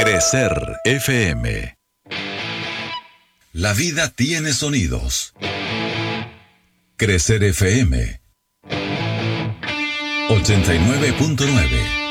Crecer FM. La vida tiene sonidos. Crecer FM 89.9.